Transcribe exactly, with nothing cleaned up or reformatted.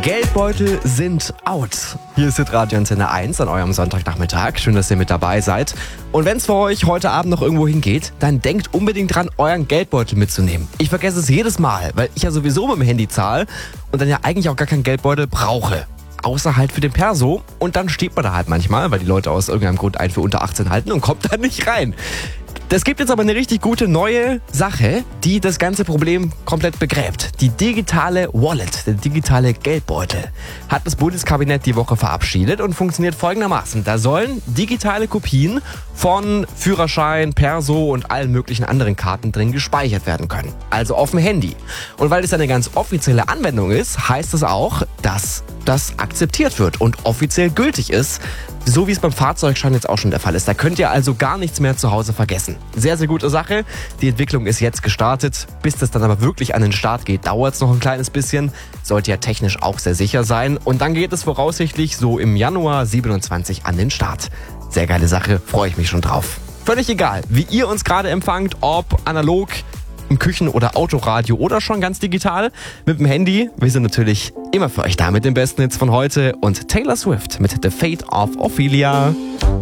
Geldbeutel sind out. Hier ist Radio Antenne eins an eurem Sonntagnachmittag. Schön, dass ihr mit dabei seid. Und wenn es für euch heute Abend noch irgendwo hingeht, dann denkt unbedingt dran, euren Geldbeutel mitzunehmen. Ich vergesse es jedes Mal, weil ich ja sowieso mit dem Handy zahle und dann ja eigentlich auch gar keinen Geldbeutel brauche. Außer halt für den Perso. Und dann steht man da halt manchmal, weil die Leute aus irgendeinem Grund einen für unter achtzehn halten und kommt da nicht rein. Es gibt jetzt aber eine richtig gute neue Sache, die das ganze Problem komplett begräbt. Die digitale Wallet, der digitale Geldbeutel, hat das Bundeskabinett die Woche verabschiedet und funktioniert folgendermaßen. Da sollen digitale Kopien von Führerschein, Perso und allen möglichen anderen Karten drin gespeichert werden können. Also auf dem Handy. Und weil es eine ganz offizielle Anwendung ist, heißt es auch, dass das akzeptiert wird und offiziell gültig ist. So wie es beim Fahrzeugschein jetzt auch schon der Fall ist. Da könnt ihr also gar nichts mehr zu Hause vergessen. Sehr, sehr gute Sache. Die Entwicklung ist jetzt gestartet. Bis das dann aber wirklich an den Start geht, dauert es noch ein kleines bisschen. Sollte ja technisch auch sehr sicher sein. Und dann geht es voraussichtlich so im Januar siebenundzwanzig an den Start. Sehr geile Sache, freue ich mich schon drauf. Völlig egal, wie ihr uns gerade empfangt, ob analog, im Küchen- oder Autoradio oder schon ganz digital mit dem Handy. Wir sind natürlich immer für euch da mit den besten Hits von heute und Taylor Swift mit The Fate of Ophelia.